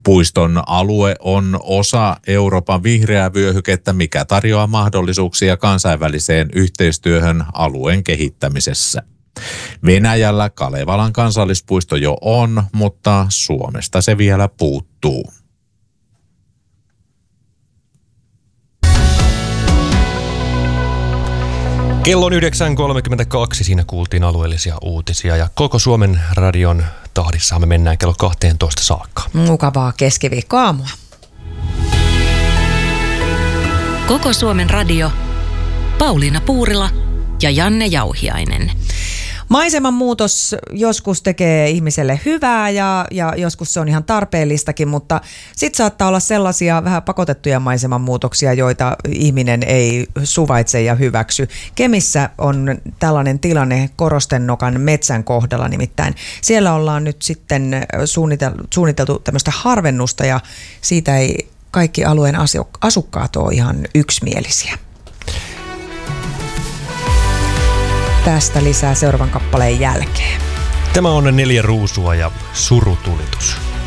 Puiston alue on osa Euroopan vihreää vyöhykettä, mikä tarjoaa mahdollisuuksia kansainväliseen yhteistyöhön alueen kehittämisessä. Venäjällä Kalevalan kansallispuisto jo on, mutta Suomesta se vielä puuttuu. Kello on 9.32, siinä kuultiin alueellisia uutisia ja koko Suomen radion tahdissa me mennään kello 12 saakka. Mukavaa keskiviikkoaamua. Koko Suomen radio, Pauliina Puurila ja Janne Jauhiainen. Maiseman muutos joskus tekee ihmiselle hyvää ja joskus se on ihan tarpeellistakin, mutta sitten saattaa olla sellaisia vähän pakotettuja maiseman muutoksia, joita ihminen ei suvaitse ja hyväksy. Kemissä on tällainen tilanne Korostennokan metsän kohdalla nimittäin. Siellä ollaan nyt sitten suunniteltu tämmöistä harvennusta ja siitä ei kaikki alueen asukkaat ole ihan yksimielisiä. Tästä lisää seuraavan kappaleen jälkeen. Tämä on 4 ruusua ja surutulitus.